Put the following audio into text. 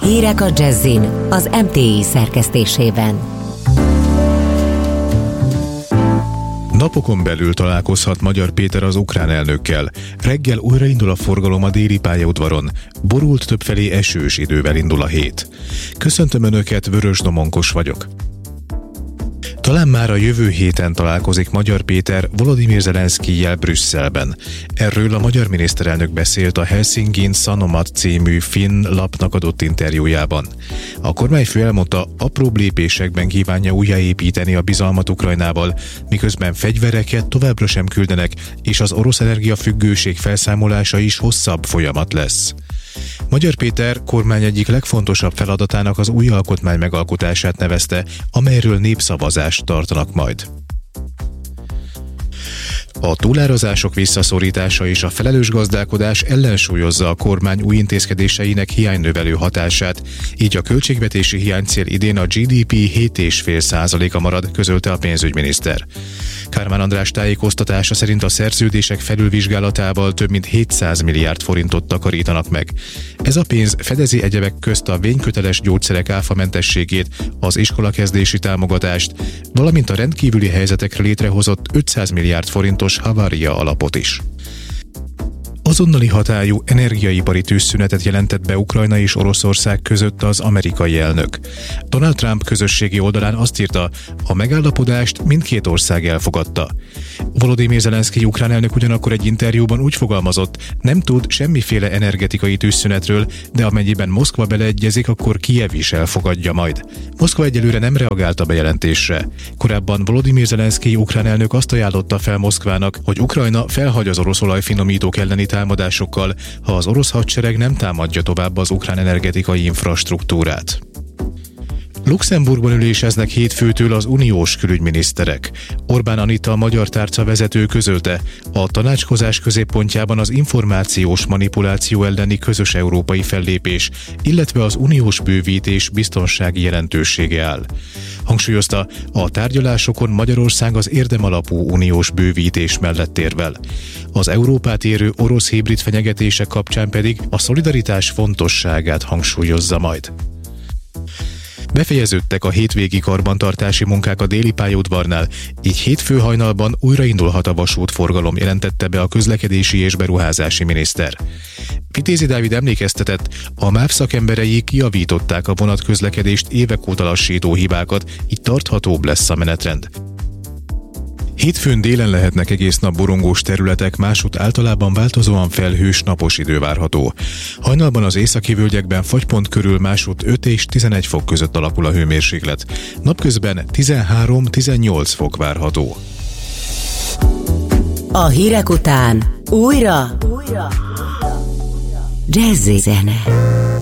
Hírek a Jazzin az MTI szerkesztésében. Napokon belül találkozhat Magyar Péter az ukrán elnökkel. Reggel újraindul a forgalom a déli pályaudvaron. Borult többfelé esős idővel indul a hét. Köszöntöm Önöket, Vörös Domonkos vagyok. Talán már a jövő héten találkozik Magyar Péter Volodymyr Zelenszkijjel Brüsszelben. Erről a magyar miniszterelnök beszélt a Helsingin Sanomat című finn lapnak adott interjújában. A kormányfő elmondta, apróbb lépésekben kívánja újjáépíteni a bizalmat Ukrajnával, miközben fegyvereket továbbra sem küldenek, és az orosz energiafüggőség felszámolása is hosszabb folyamat lesz. Magyar Péter kormány egyik legfontosabb feladatának az új alkotmány megalkotását nevezte, amelyről népszavazást tartanak majd. A túlárazások visszaszorítása és a felelős gazdálkodás ellensúlyozza a kormány új intézkedéseinek hiánynövelő hatását, így a költségvetési hiánycél idén a GDP 7,5%-a marad, közölte a pénzügyminiszter. Kármán András tájékoztatása szerint a szerződések felülvizsgálatával több mint 700 milliárd forintot takarítanak meg. Ez a pénz fedezi egyebek közt a vényköteles gyógyszerek áfamentességét, az iskolakezdési támogatást, valamint a rendkívüli helyzetekre létrehozott 500 milliárd forintos havária alapot is. Azonnali hatályú energiaipari tűzszünetet jelentett be Ukrajna és Oroszország között az amerikai elnök. Donald Trump közösségi oldalán azt írta, a megállapodást mindkét ország elfogadta. Volodymyr Zelenszkij ukrán elnök ugyanakkor egy interjúban úgy fogalmazott, nem tud semmiféle energetikai tűzszünetről, de amennyiben Moszkva beleegyezik, akkor Kijev is elfogadja majd. Moszkva egyelőre nem reagált a bejelentésre. Korábban Volodymyr Zelenszkij ukrán elnök azt ajánlotta fel Moszkvának, hogy Ukrajna felhagy az orosz olajfinomítók elleni támadásokkal, ha az orosz hadsereg nem támadja tovább az ukrán energetikai infrastruktúrát. Luxemburgban üléseznek hétfőtől az uniós külügyminiszterek. Orbán Anita, a magyar tárca vezető közölte, a tanácskozás középpontjában az információs manipuláció elleni közös európai fellépés, illetve az uniós bővítés biztonsági jelentősége áll. Hangsúlyozta, a tárgyalásokon Magyarország az érdemalapú uniós bővítés mellett érvel. Az Európát érő orosz hibrid fenyegetések kapcsán pedig a szolidaritás fontosságát hangsúlyozza majd. Befejeződtek a hétvégi karbantartási munkák a déli pályaudvarnál, így hétfő hajnalban újraindulhat a vasútforgalom, jelentette be a közlekedési és beruházási miniszter. Vitézi Dávid emlékeztetett, a MÁV szakemberei kijavították a vonatközlekedést évek óta lassító hibákat, így tarthatóbb lesz a menetrend. Hétfőn délen lehetnek egész nap borongós területek, másutt általában változóan felhős, napos idő várható. Hajnalban az északi völgyekben fagypont körül, másutt 5 és 11 fok között alakul a hőmérséklet. Napközben 13-18 fok várható. A hírek után újra Jazzy zene.